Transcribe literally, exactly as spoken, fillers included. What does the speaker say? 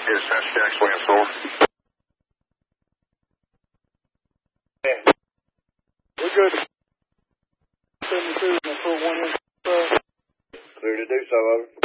Dispatch, Jack Williams, over. Yeah. We're good. seventy-two, and put one in. Uh, Clear to do so, over.